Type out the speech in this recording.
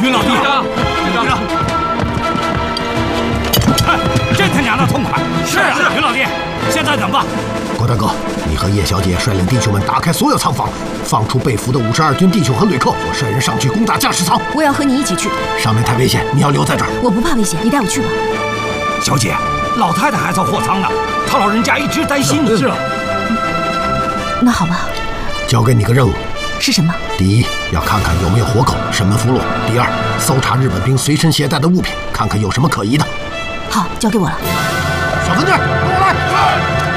云老弟，队长，真他娘的痛快！是啊，云老弟，现在怎么办？ 郭大哥，你和叶小姐率领弟兄们打开所有仓房，放出被俘的52军弟兄和旅客。我率人上去攻打驾驶舱。 我要和你一起去。 上面太危险，你要留在这儿。 我不怕危险，你带我去吧。 小姐，老太太还在货舱呢，她老人家一直担心你。是啊。 那好吧。 交给你个任务。 是什么？ 第一，要看看有没有活口，审问俘虏；第二，搜查日本兵随身携带的物品，看看有什么可疑的。 好，交给我了。 小分队，跟我来！